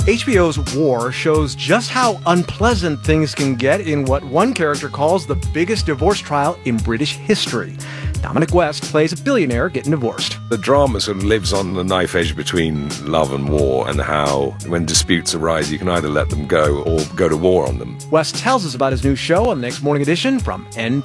HBO's War shows just how unpleasant things can get in what one character calls the biggest divorce trial in British history. Dominic West plays a billionaire getting divorced. The drama sort of lives on the knife edge between love and war, and how, when disputes arise, you can either let them go or go to war on them. West tells us about his new show on the next Morning Edition from NPR.